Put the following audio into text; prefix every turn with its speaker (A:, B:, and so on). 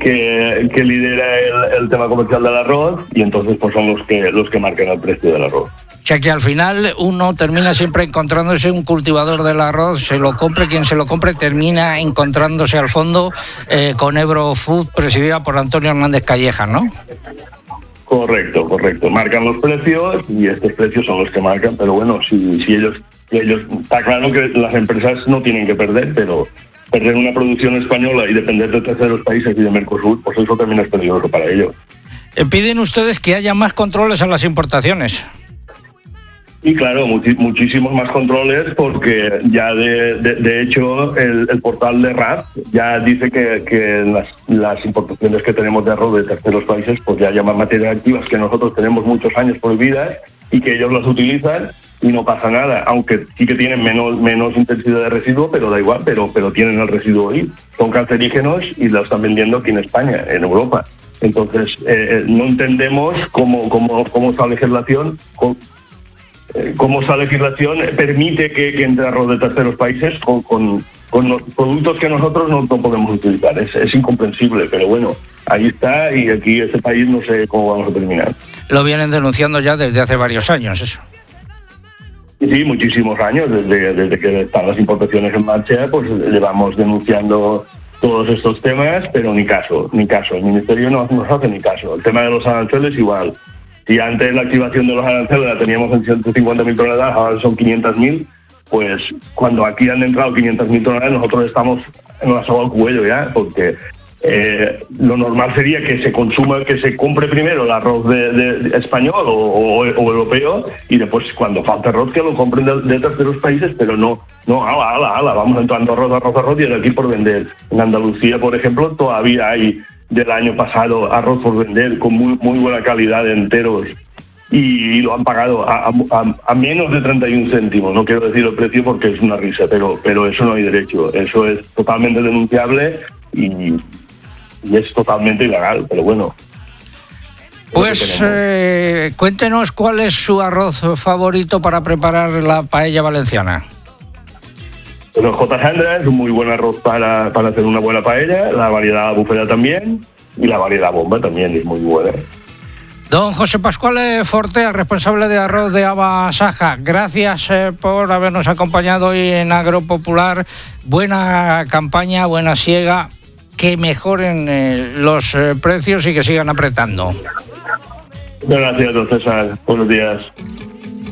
A: que lidera el tema comercial del arroz, y entonces pues son los que marcan el precio del arroz.
B: O sea que al final uno termina siempre encontrándose un cultivador del arroz, se lo compre quien se lo compre, termina encontrándose al fondo con Ebro Food, presidida por Antonio Hernández Calleja, ¿no?
A: Correcto. Marcan los precios y estos precios son los que marcan, pero bueno, si ellos está claro que las empresas no tienen que perder, pero perder una producción española y depender de terceros países y de Mercosur, pues eso también es peligroso para ellos.
B: Piden ustedes que haya más controles en las importaciones.
A: Y claro, muchísimos más controles, porque ya de hecho el portal de RAP ya dice que las importaciones que tenemos de arroz de terceros países pues ya llaman materias activas que nosotros tenemos muchos años prohibidas y que ellos las utilizan y no pasa nada, aunque sí que tienen menos intensidad de residuo, pero da igual, pero tienen el residuo ahí. Son cancerígenos y lo están vendiendo aquí en España, en Europa. Entonces, no entendemos cómo esa legislación... Cómo esa legislación permite que entre arroz de terceros países con los productos que nosotros no podemos utilizar. Es incomprensible, pero bueno, ahí está, y aquí este país no sé cómo vamos a terminar.
B: Lo vienen denunciando ya desde hace varios años, eso.
A: Sí, muchísimos años, desde que están las importaciones en marcha, pues llevamos denunciando todos estos temas, pero ni caso. El Ministerio no nos hace ni caso. El tema de los aranceles igual. Si antes la activación de los aranceles la teníamos en 150.000 toneladas, ahora son 500.000, pues cuando aquí han entrado 500.000 toneladas, nosotros estamos en la soga al cuello ya, porque lo normal sería que se compre primero el arroz de español o europeo, y después cuando falta arroz que lo compren de terceros países, pero no, vamos entrando arroz, y de aquí por vender. En Andalucía, por ejemplo, todavía hay del año pasado arroz por vender con muy buena calidad de enteros, y lo han pagado a menos de 31 céntimos. No quiero decir el precio porque es una risa, pero eso no hay derecho. Eso es totalmente denunciable y es totalmente ilegal, pero bueno.
B: Pues cuéntenos cuál es su arroz favorito para preparar la paella valenciana.
A: El J. Sandra es un muy buen arroz para hacer una buena paella, la variedad búfera también, y la variedad bomba también es muy buena.
B: Don José Pascual Fortea, responsable de arroz de Aba Saja, gracias por habernos acompañado hoy en Agropopular. Buena campaña, buena siega, que mejoren los precios y que sigan apretando.
A: Gracias, don César. Buenos días.